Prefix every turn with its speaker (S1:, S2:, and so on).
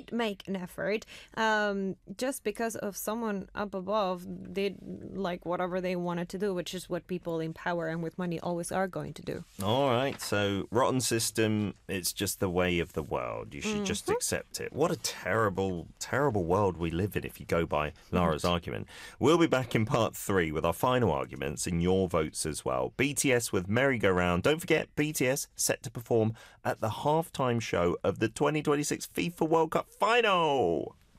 S1: would make an effort, just because of someone up above did like whatever they wanted to do, which is what people in power and with money always are going to do.
S2: All right, so rotten system, it's just the way of the world. You should just accept it. What a terrible, terrible world we live in if you go by Lara's argument. We'll be back in part 3 with our final arguments and your votes as well. BTS with Merry-Go-Round. Don't forget, BTS set to perform at the halftime show of the 2026 FIFA World Cup final.